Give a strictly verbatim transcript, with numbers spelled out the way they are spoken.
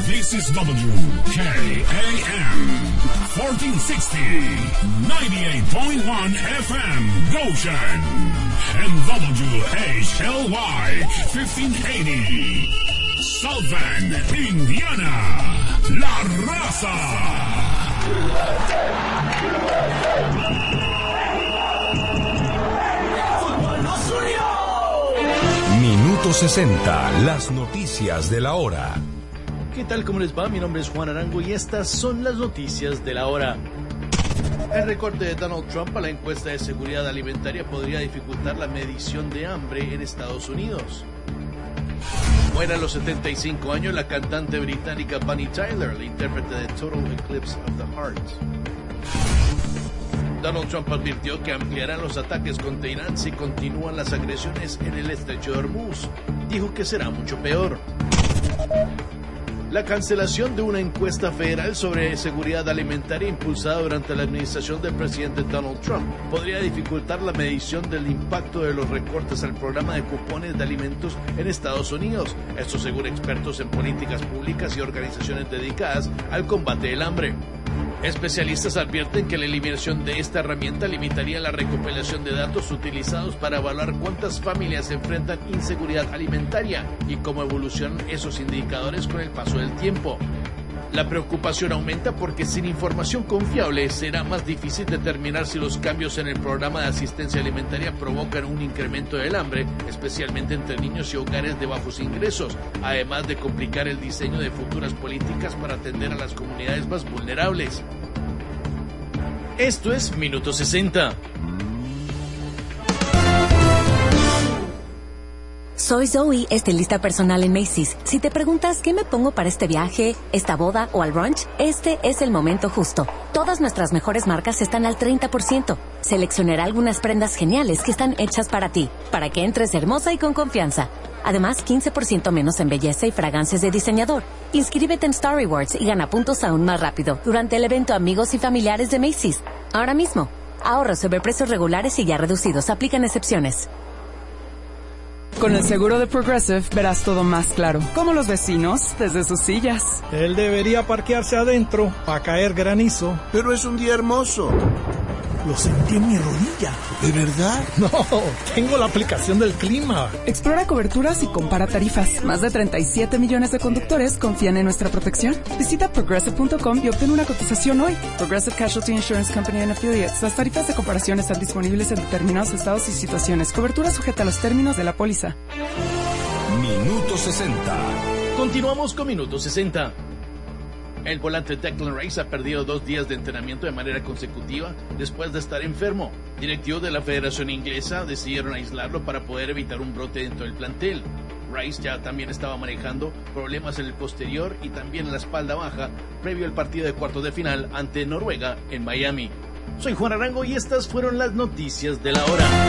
This is W K A M fourteen sixty, ninety-eight point one F M Goshen, and W H L Y fifteen eighty South Bend, Indiana. La Raza. Minuto sesenta, las noticias de la hora. ¿Qué tal? ¿Cómo les va? Mi nombre es Juan Arango y estas son las noticias de la hora. El recorte de Donald Trump a la encuesta de seguridad alimentaria podría dificultar la medición de hambre en Estados Unidos. Muere a los setenta y cinco años la cantante británica Bonnie Tyler, la intérprete de Total Eclipse of the Heart. Donald Trump advirtió que ampliarán los ataques contra Irán si continúan las agresiones en el estrecho de Hormuz. Dijo que será mucho peor. La cancelación de una encuesta federal sobre seguridad alimentaria impulsada durante la administración del presidente Donald Trump podría dificultar la medición del impacto de los recortes al programa de cupones de alimentos en Estados Unidos. Esto según expertos en políticas públicas y organizaciones dedicadas al combate del hambre. Especialistas advierten que la eliminación de esta herramienta limitaría la recopilación de datos utilizados para evaluar cuántas familias enfrentan inseguridad alimentaria y cómo evolucionan esos indicadores con el paso del tiempo. La preocupación aumenta porque sin información confiable será más difícil determinar si los cambios en el programa de asistencia alimentaria provocan un incremento del hambre, especialmente entre niños y hogares de bajos ingresos, además de complicar el diseño de futuras políticas para atender a las comunidades más vulnerables. Esto es Minuto sesenta. Soy Zoe, estilista personal en Macy's. Si te preguntas qué me pongo para este viaje, esta boda o al brunch, este es el momento justo. Todas nuestras mejores marcas están al treinta por ciento. Seleccionaré algunas prendas geniales que están hechas para ti, para que entres hermosa y con confianza. Además, quince por ciento menos en belleza y fragancias de diseñador. Inscríbete en Star Rewards y gana puntos aún más rápido durante el evento Amigos y Familiares de Macy's. Ahora mismo, ahorra sobre precios regulares y ya reducidos. Aplican excepciones. Con el seguro de Progressive verás todo más claro, como los vecinos desde sus sillas. Él debería parquearse adentro para caer granizo. Pero es un día hermoso. Lo sentí en mi rodilla. ¿De verdad? No, tengo la aplicación del clima. Explora coberturas y compara tarifas. Más de treinta y siete millones de conductores confían en nuestra protección. Visita progressive punto com y obtén una cotización hoy. Progressive Casualty Insurance Company and Affiliates. Las tarifas de comparación están disponibles en determinados estados y situaciones. Cobertura sujeta a los términos de la póliza. Minuto sesenta. Continuamos con Minuto sesenta. El volante Declan Rice ha perdido dos días de entrenamiento de manera consecutiva después de estar enfermo. Directivos de la Federación Inglesa decidieron aislarlo para poder evitar un brote dentro del plantel. Rice ya también estaba manejando problemas en el posterior y también en la espalda baja previo al partido de cuartos de final ante Noruega en Miami. Soy Juan Arango y estas fueron las noticias de la hora.